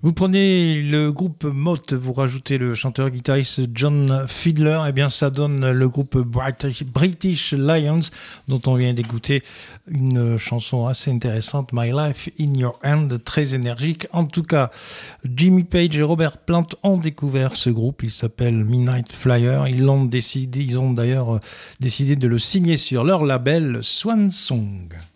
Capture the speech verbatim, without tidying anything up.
Vous prenez le groupe Motte, vous rajoutez le chanteur-guitariste John Fiedler, et eh bien ça donne le groupe British, British Lions, dont on vient d'écouter une chanson assez intéressante, My Life in Your Hand, très énergique. En tout cas, Jimmy Page et Robert Plant ont découvert ce groupe, il s'appelle Midnight Flyer. Ils l'ont décidé, ils ont d'ailleurs décidé de le signer sur leur label Swan Song.